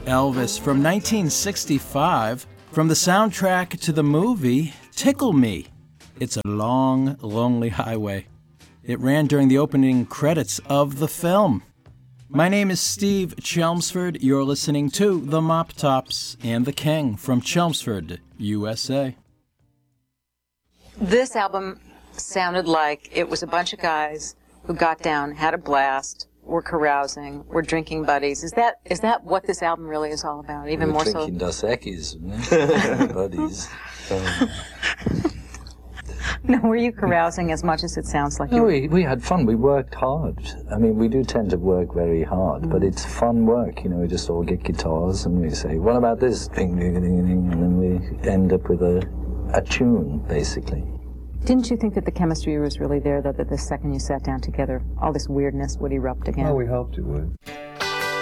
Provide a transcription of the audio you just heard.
Elvis from 1965, from the soundtrack to the movie Tickle Me. It's a long, lonely highway. It ran during the opening credits of the film. My name is Steve Chelmsford. You're listening to The Mop Tops and the King from Chelmsford, USA. This album sounded like it was a bunch of guys who got down, had a blast, were carousing, were drinking buddies. Is that what this album really is all about? Even more so. Drinking Dos Equis, buddies. No, were you carousing as much as it sounds like? No, we had fun. We worked hard. I mean, we do tend to work very hard, but it's fun work. You know, we just all get guitars and we say, "What about this?" Ding, ding, ding, ding, and then we end up with a tune, basically. Didn't you think that the chemistry was really there, though, that the second you sat down together, all this weirdness would erupt again? Oh, we hoped it would.